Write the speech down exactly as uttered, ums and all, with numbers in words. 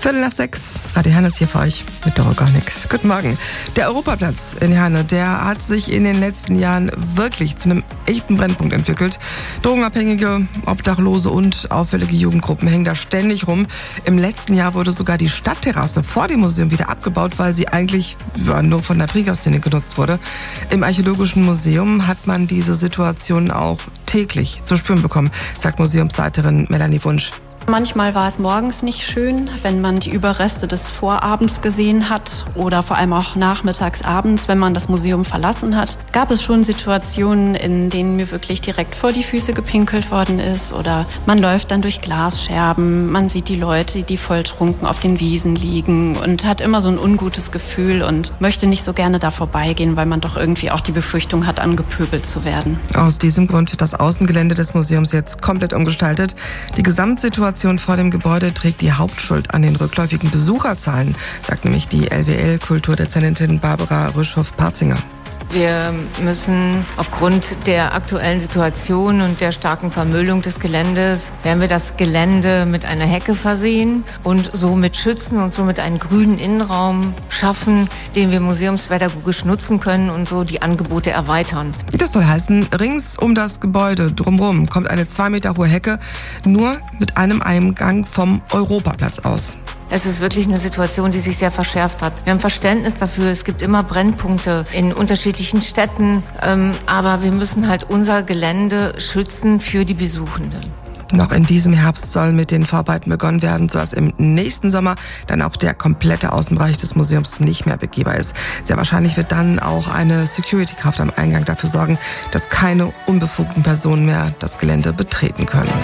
Viertel nach sechs. Radio Herne ist hier für euch mit Doro Gornik. Guten Morgen. Der Europaplatz in Herne, der hat sich in den letzten Jahren wirklich zu einem echten Brennpunkt entwickelt. Drogenabhängige, Obdachlose und auffällige Jugendgruppen hängen da ständig rum. Im letzten Jahr wurde sogar die Stadtterrasse vor dem Museum wieder abgebaut, weil sie eigentlich ja, nur von der Trägerszene genutzt wurde. Im Archäologischen Museum hat man diese Situation auch täglich zu spüren bekommen, sagt Museumsleiterin Melanie Wunsch. Manchmal war es morgens nicht schön, wenn man die Überreste des Vorabends gesehen hat oder vor allem auch nachmittags, abends, wenn man das Museum verlassen hat. Gab es schon Situationen, in denen mir wirklich direkt vor die Füße gepinkelt worden ist oder man läuft dann durch Glasscherben, man sieht die Leute, die volltrunken auf den Wiesen liegen und hat immer so ein ungutes Gefühl und möchte nicht so gerne da vorbeigehen, weil man doch irgendwie auch die Befürchtung hat, angepöbelt zu werden. Aus diesem Grund wird das Außengelände des Museums jetzt komplett umgestaltet. Die Gesamtsituation vor dem Gebäude trägt die Hauptschuld an den rückläufigen Besucherzahlen, sagt nämlich die L W L-Kulturdezentin Barbara Rüschow-Parzinger. Wir müssen aufgrund der aktuellen Situation und der starken Vermüllung des Geländes, werden wir das Gelände mit einer Hecke versehen und somit schützen und somit einen grünen Innenraum schaffen, den wir museumspädagogisch nutzen können und so die Angebote erweitern. Das soll heißen, rings um das Gebäude drumherum kommt eine zwei Meter hohe Hecke, nur mit einem Eingang vom Europaplatz aus. Es ist wirklich eine Situation, die sich sehr verschärft hat. Wir haben Verständnis dafür, es gibt immer Brennpunkte in unterschiedlichen Städten, ähm, aber wir müssen halt unser Gelände schützen für die Besuchenden. Noch in diesem Herbst soll mit den Vorarbeiten begonnen werden, sodass im nächsten Sommer dann auch der komplette Außenbereich des Museums nicht mehr begehbar ist. Sehr wahrscheinlich wird dann auch eine Security-Kraft am Eingang dafür sorgen, dass keine unbefugten Personen mehr das Gelände betreten können.